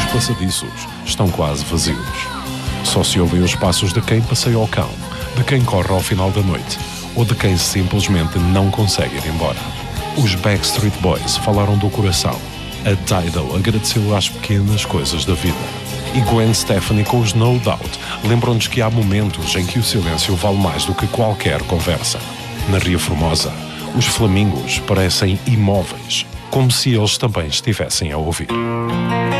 passadiços estão quase vazios. Só se ouvem os passos de quem passeia o cão, de quem corre ao final da noite ou de quem simplesmente não consegue ir embora. Os Backstreet Boys falaram do coração. A Tidal agradeceu às pequenas coisas da vida. E Gwen Stefani com os No Doubt lembram-nos que há momentos em que o silêncio vale mais do que qualquer conversa. Na Ria Formosa, os flamingos parecem imóveis, como se eles também estivessem a ouvir.